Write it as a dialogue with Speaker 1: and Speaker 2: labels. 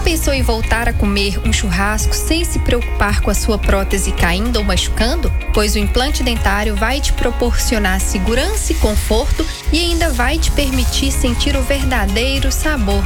Speaker 1: pensou em voltar a comer um churrasco sem se preocupar com a sua prótese caindo ou machucando? Pois o implante dentário vai te proporcionar segurança e conforto e ainda vai te permitir sentir o verdadeiro sabor